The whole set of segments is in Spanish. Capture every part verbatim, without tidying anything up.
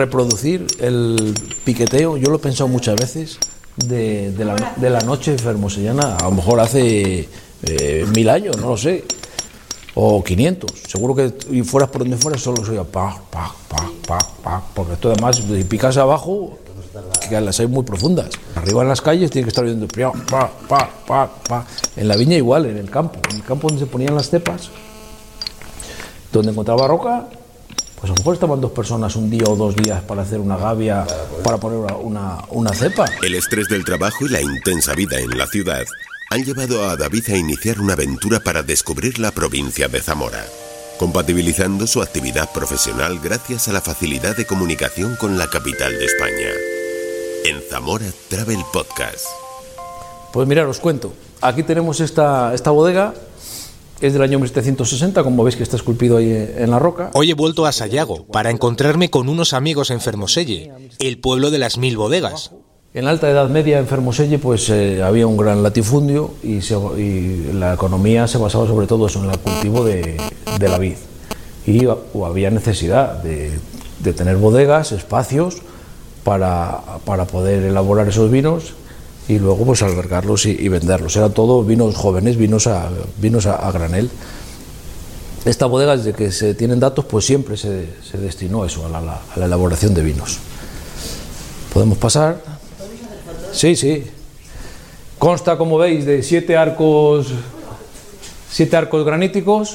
Reproducir el piqueteo, yo lo he pensado muchas veces, de, de, la, de la noche fermosellana, a lo mejor hace eh, mil años, no lo sé, o quinientos, seguro que y fueras por donde fueras solo se oía pa, pa, pa, pa, pa, porque esto además, si picas abajo, que las hay muy profundas, arriba en las calles tiene que estar oyendo pa, pa, pa, pa, en la viña igual, en el campo, en el campo donde se ponían las cepas, donde encontraba roca, pues a lo mejor estaban dos personas un día o dos días para hacer una gavia, para poner una, una, una cepa. El estrés del trabajo y la intensa vida en la ciudad han llevado a David a iniciar una aventura para descubrir la provincia de Zamora, compatibilizando su actividad profesional gracias a la facilidad de comunicación con la capital de España. En Zamora Travel Podcast. Pues mirad, os cuento. Aquí tenemos esta, esta bodega. Es del año mil setecientos sesenta, como veis que está esculpido ahí en la roca. Hoy he vuelto a Sayago para encontrarme con unos amigos en Fermoselle, el pueblo de las mil bodegas. En la alta Edad Media en Fermoselle pues eh, había un gran latifundio y, se, y la economía se basaba sobre todo eso, en el cultivo de, de la vid. Y o había necesidad de, de tener bodegas, espacios para, para poder elaborar esos vinos y luego pues albergarlos y, y venderlos. Era todo vinos jóvenes, vinos a, vinos a, a granel. Esta bodega, desde que se tienen datos, pues siempre se, se destinó a eso, a la, a la elaboración de vinos. ¿Podemos pasar? Sí, sí. Consta, como veis, de siete arcos, siete arcos graníticos,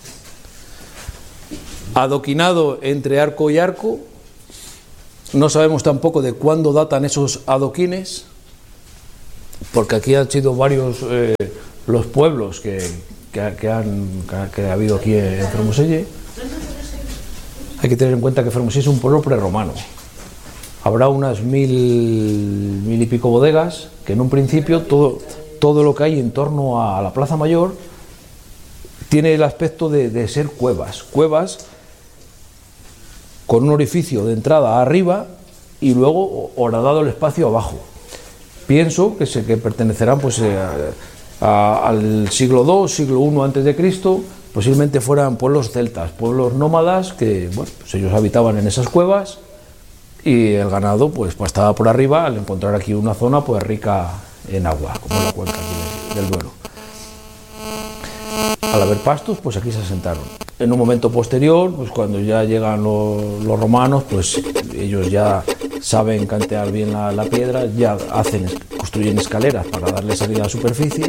adoquinado entre arco y arco. No sabemos tampoco de cuándo datan esos adoquines, porque aquí han sido varios eh, los pueblos que, que, que, han, que ha habido aquí en Fermoselle. Hay que tener en cuenta que Fermoselle es un pueblo prerromano. Habrá unas mil, mil y pico bodegas, que en un principio todo, todo lo que hay en torno a la Plaza Mayor tiene el aspecto de, de ser cuevas, cuevas con un orificio de entrada arriba y luego horadado el espacio abajo. Pienso que, se, que pertenecerán pues, eh, a, a, al siglo segundo, siglo primero antes de Cristo, posiblemente fueran pueblos celtas, pueblos nómadas que bueno, pues ellos habitaban en esas cuevas y el ganado pues pastaba por arriba al encontrar aquí una zona pues rica en agua, como la cuenca aquí del Duero. Al haber pastos, pues aquí se asentaron. En un momento posterior, pues cuando ya llegan los, los romanos, pues ellos ya saben cantear bien la, la piedra, ya hacen, construyen escaleras para darle salida a la superficie.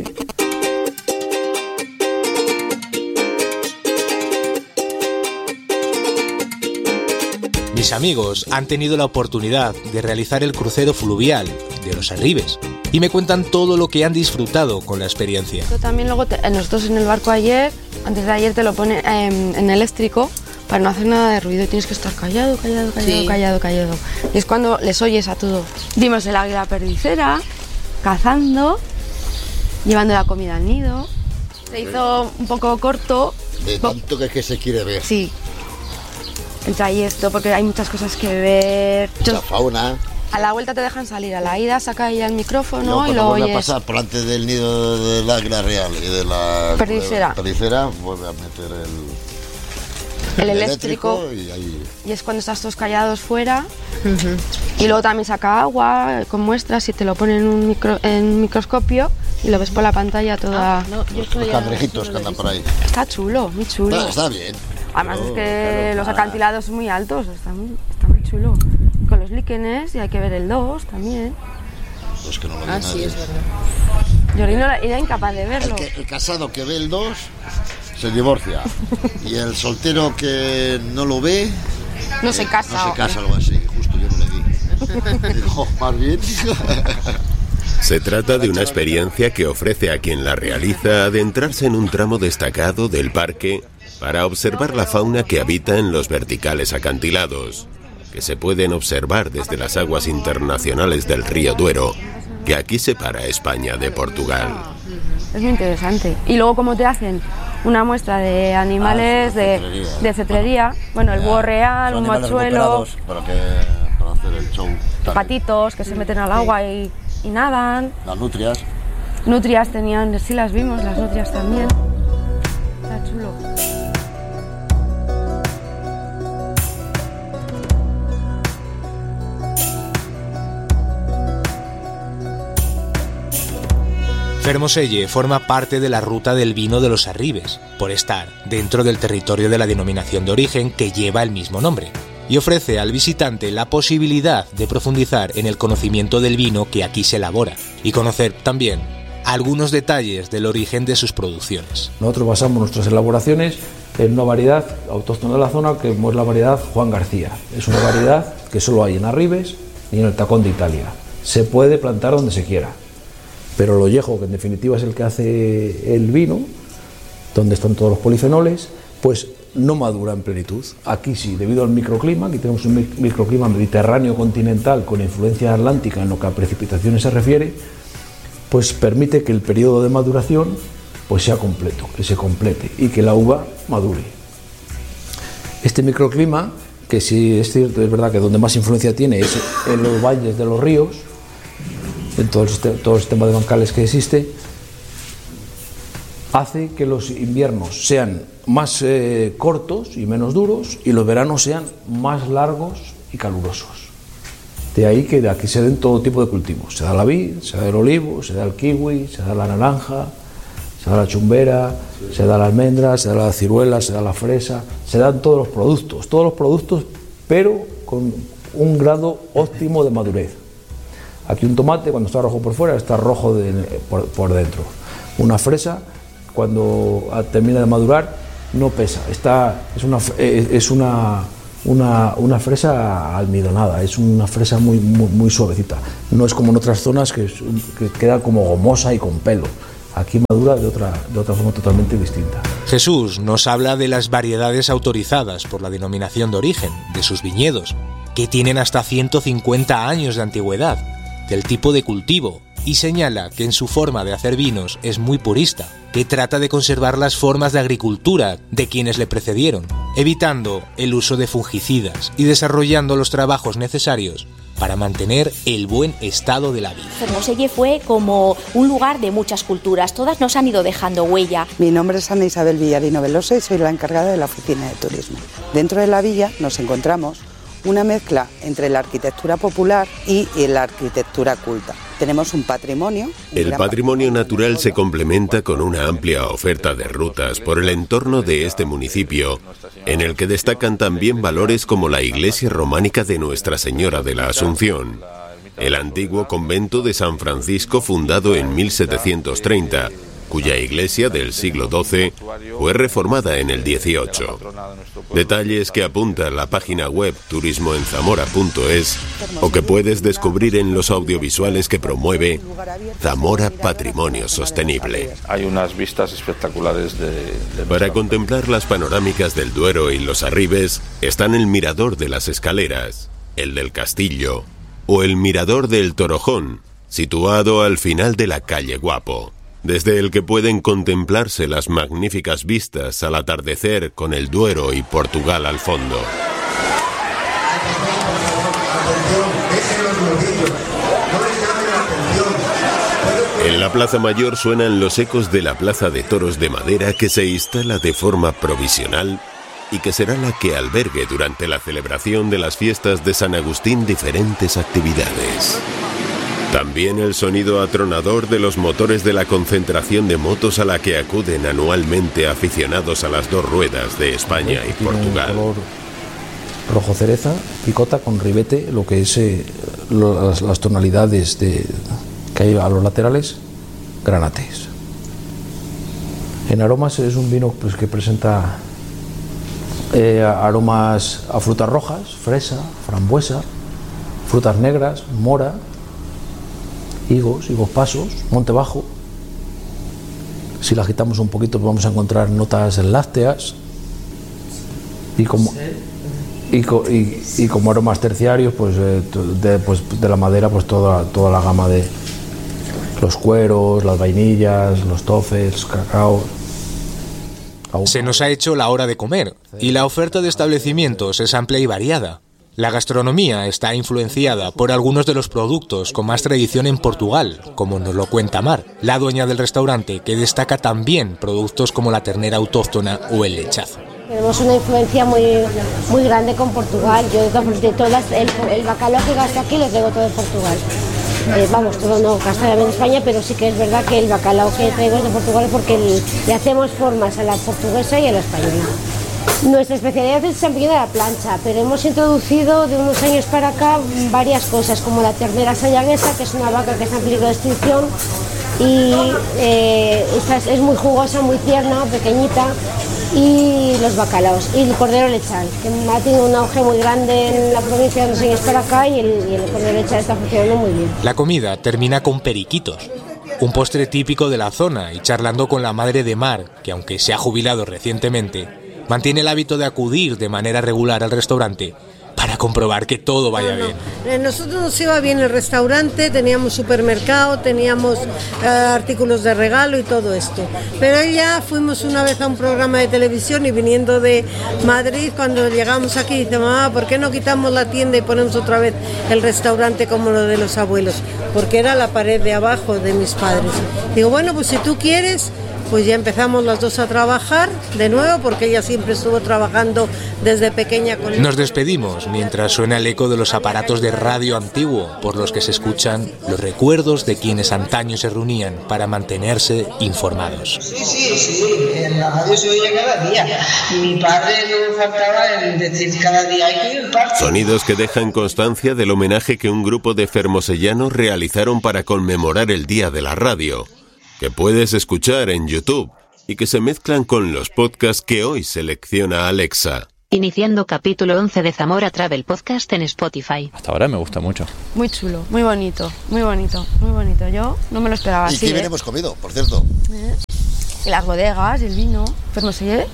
Mis amigos han tenido la oportunidad de realizar el crucero fluvial de los Arribes y me cuentan todo lo que han disfrutado con la experiencia. Esto también luego te, nosotros en el barco ayer, antes de ayer te lo pone eh, en eléctrico para no hacer nada de ruido, tienes que estar callado, callado, callado, sí. callado, callado. Y es cuando les oyes a todo. Vimos el águila perdicera, cazando, llevando la comida al nido. Se hizo un poco corto. De tanto que es que se quiere ver. Sí. El trayecto, porque hay muchas cosas que ver. La fauna. A la vuelta te dejan salir, a la ida saca ella el micrófono no, y lo oyes. Vuelve a pasar por antes del nido del águila real y de la perdicera. Perdicera, vuelve a meter el, el, el eléctrico, eléctrico y, ahí... y es cuando estás todos callados fuera. Uh-huh. Y luego también saca agua con muestras y te lo pone en un, micro, en un microscopio y lo ves por la pantalla toda. Ah, no, los los cangrejitos que andan por ahí. Está chulo, muy chulo. Está, está bien. Además no, es que claro, los acantilados son muy altos, está muy, está muy chulo. Con los líquenes y hay que ver el dos también. Pues que no lo ve ah, nadie. Sí, es verdad. Jordi no era incapaz de verlo. El, que, el casado que ve el dos se divorcia. Y el soltero que no lo ve... No se casa. No se casa, algo así. Justo yo no le di. Digo, más bien... Se trata de una experiencia que ofrece a quien la realiza adentrarse en un tramo destacado del parque para observar la fauna que habita en los verticales acantilados, que se pueden observar desde las aguas internacionales del río Duero, que aquí separa España de Portugal. Es muy interesante. Y luego como te hacen una muestra de animales ah, de, cetrería. de cetrería, bueno, el búho real, un mochuelo, para, que, para hacer el show patitos que se meten al agua y, y nadan. Las nutrias. Nutrias tenían, sí las vimos, las nutrias también. Está chulo. Fermoselle forma parte de la ruta del vino de los Arribes, por estar dentro del territorio de la denominación de origen que lleva el mismo nombre, y ofrece al visitante la posibilidad de profundizar en el conocimiento del vino que aquí se elabora y conocer también algunos detalles del origen de sus producciones. Nosotros basamos nuestras elaboraciones en una variedad autóctona de la zona que es la variedad Juan García. Es una variedad que solo hay en Arribes y en el Tacón de Italia. Se puede plantar donde se quiera, pero el ollejo, que en definitiva es el que hace el vino, donde están todos los polifenoles, pues no madura en plenitud. Aquí sí, debido al microclima, aquí tenemos un microclima mediterráneo continental con influencia atlántica en lo que a precipitaciones se refiere, pues permite que el periodo de maduración pues sea completo, que se complete y que la uva madure. Este microclima, que sí es cierto, es verdad que donde más influencia tiene es en los valles de los ríos, en todo el, todo el sistema de bancales que existe, hace que los inviernos sean más eh, cortos y menos duros y los veranos sean más largos y calurosos. De ahí que de aquí se den todo tipo de cultivos. Se da la vid, se da el olivo, se da el kiwi, se da la naranja, se da la chumbera, se da la almendra, se da la ciruela, se da la fresa, se dan todos los productos, todos los productos, pero con un grado óptimo de madurez. Aquí un tomate, cuando está rojo por fuera, está rojo de, por, por dentro. Una fresa, cuando termina de madurar, no pesa. Está, es una, es una, una, una fresa almidonada, es una fresa muy, muy, muy suavecita. No es como en otras zonas que, que queda como gomosa y con pelo. Aquí madura de otra, de otra forma totalmente distinta. Jesús nos habla de las variedades autorizadas por la denominación de origen, de sus viñedos, que tienen hasta ciento cincuenta años de antigüedad, del tipo de cultivo, y señala que en su forma de hacer vinos es muy purista, que trata de conservar las formas de agricultura de quienes le precedieron, evitando el uso de fungicidas y desarrollando los trabajos necesarios para mantener el buen estado de la vid. Fermoselle fue como un lugar de muchas culturas, todas nos han ido dejando huella. Mi nombre es Ana Isabel Villarino Velosa y soy la encargada de la oficina de turismo. Dentro de la villa nos encontramos una mezcla entre la arquitectura popular y la arquitectura culta. Tenemos un patrimonio. Un el patrimonio natural se complementa con una amplia oferta de rutas por el entorno de este municipio, en el que destacan también valores como la iglesia románica de Nuestra Señora de la Asunción, el antiguo convento de San Francisco fundado en mil setecientos treinta, cuya iglesia del siglo doce fue reformada en el dieciocho. Detalles que apunta la página web turismo en zamora punto es o que puedes descubrir en los audiovisuales que promueve Zamora Patrimonio Sostenible. Hay unas vistas espectaculares de... de Para contemplar las panorámicas del Duero y los Arribes están el Mirador de las Escaleras, el del Castillo o el Mirador del Torojón, situado al final de la calle Guapo, desde el que pueden contemplarse las magníficas vistas al atardecer con el Duero y Portugal al fondo. En la Plaza Mayor suenan los ecos de la Plaza de Toros de Madera, que se instala de forma provisional y que será la que albergue durante la celebración de las fiestas de San Agustín diferentes actividades. También el sonido atronador de los motores de la concentración de motos a la que acuden anualmente aficionados a las dos ruedas de España y Portugal. Un color rojo cereza, picota con ribete, lo que es eh, lo, las, las tonalidades de, que hay a los laterales, granates. En aromas es un vino pues, que presenta eh, aromas a frutas rojas, fresa, frambuesa, frutas negras, mora, higos, higos pasos, monte bajo. Si la agitamos un poquito pues vamos a encontrar notas lácteas y como, y, y, y como aromas terciarios pues de, de, pues de la madera pues toda, toda la gama de los cueros, las vainillas, los tofes, cacao. Se nos ha hecho la hora de comer y la oferta de establecimientos es amplia y variada. La gastronomía está influenciada por algunos de los productos con más tradición en Portugal, como nos lo cuenta Mar, la dueña del restaurante, que destaca también productos como la ternera autóctona o el lechazo. Tenemos una influencia muy, muy grande con Portugal. Yo de todas, el, el bacalao que gasto aquí lo traigo todo de Portugal. Eh, vamos, todo no, castellano en España, pero sí que es verdad que el bacalao que traigo es de Portugal porque el, le hacemos formas a la portuguesa y a la española. Nuestra especialidad es el champiñón de la plancha, pero hemos introducido de unos años para acá varias cosas, como la ternera sayaguesa, que es una vaca que está en peligro de extinción, y eh, esta es, es muy jugosa, muy tierna, pequeñita, y los bacalaos, y el cordero lechal, que ha tenido un auge muy grande en la provincia de unos años para acá, y el, y el cordero lechal está funcionando muy bien. La comida termina con periquitos, un postre típico de la zona, y charlando con la madre de Mar, que aunque se ha jubilado recientemente, mantiene el hábito de acudir de manera regular al restaurante para comprobar que todo vaya no, no. bien. Nosotros nos iba bien el restaurante, teníamos supermercado, teníamos eh, artículos de regalo y todo esto. Pero ya fuimos una vez a un programa de televisión y viniendo de Madrid, cuando llegamos aquí, dice, mamá, ¿por qué no quitamos la tienda y ponemos otra vez el restaurante como lo de los abuelos? Porque era la pared de abajo de mis padres. Digo, bueno, pues si tú quieres... Pues ya empezamos las dos a trabajar de nuevo, porque ella siempre estuvo trabajando desde pequeña con... Nos despedimos mientras suena el eco de los aparatos de radio antiguo por los que se escuchan los recuerdos de quienes antaño se reunían para mantenerse informados. Sí, sí, sí, en la radio se oye cada día. Mi padre no faltaba en decir cada día hay que ir al parque. Sonidos que dejan constancia del homenaje que un grupo de fermosellanos realizaron para conmemorar el Día de la Radio, que puedes escuchar en YouTube y que se mezclan con los podcasts que hoy selecciona Alexa. Iniciando capítulo once de Zamora Travel Podcast en Spotify. Hasta ahora me gusta mucho. Muy chulo, muy bonito, muy bonito, muy bonito. Yo no me lo esperaba así. ¿Y qué bien ¿eh? hemos comido, por cierto? ¿Eh? Y las bodegas, el vino, Fermoselle.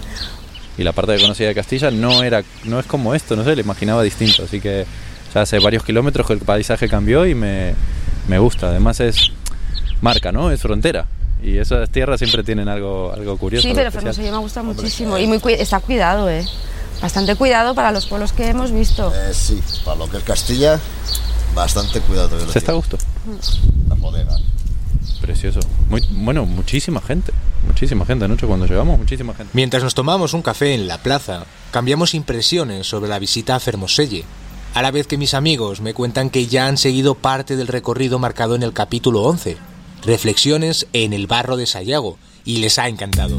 Y la parte que conocía de Castilla no era, no es como esto, no sé, lo imaginaba distinto. Así que ya hace varios kilómetros que el paisaje cambió y me, me gusta. Además es... marca, ¿no? Es frontera. Y esas tierras siempre tienen algo, algo curioso. Sí, pero Fermoselle me gusta muchísimo. Y muy cu- está cuidado, ¿eh? Bastante cuidado para los pueblos que hemos visto. Eh, sí, para lo que es Castilla, bastante cuidado. ¿Se está a gusto? La bodega. Precioso. Muy, bueno, muchísima gente. Muchísima gente. Anoche cuando llegamos, muchísima gente. Mientras nos tomamos un café en la plaza, cambiamos impresiones sobre la visita a Fermoselle, a la vez que mis amigos me cuentan que ya han seguido parte del recorrido marcado en el capítulo once. Reflexiones en el barro de Sayago, y les ha encantado.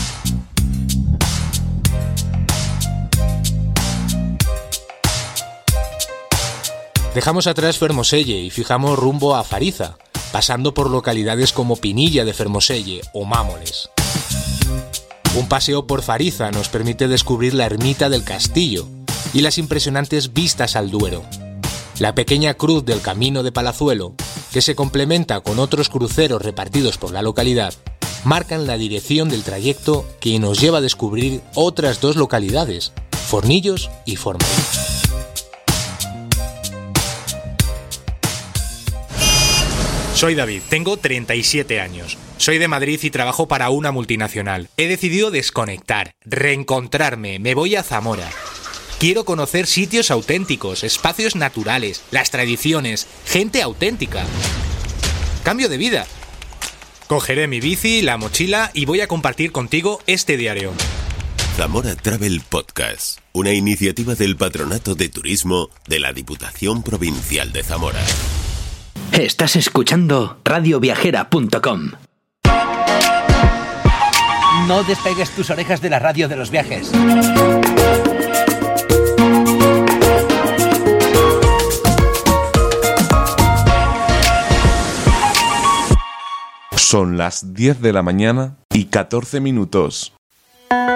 Dejamos atrás Fermoselle y fijamos rumbo a Fariza, pasando por localidades como Pinilla de Fermoselle o Mámoles. Un paseo por Fariza nos permite descubrir la ermita del castillo y las impresionantes vistas al Duero. La pequeña cruz del Camino de Palazuelo, que se complementa con otros cruceros repartidos por la localidad, marcan la dirección del trayecto que nos lleva a descubrir otras dos localidades, Fornillos y Formentera. Soy David, tengo treinta y siete años. Soy de Madrid y trabajo para una multinacional. He decidido desconectar, reencontrarme, me voy a Zamora. Quiero conocer sitios auténticos, espacios naturales, las tradiciones, gente auténtica. Cambio de vida. Cogeré mi bici, la mochila y voy a compartir contigo este diario. Zamora Travel Podcast, una iniciativa del Patronato de Turismo de la Diputación Provincial de Zamora. Estás escuchando radio viajera punto com. No despegues tus orejas de la radio de los viajes. Son las diez de la mañana y catorce minutos.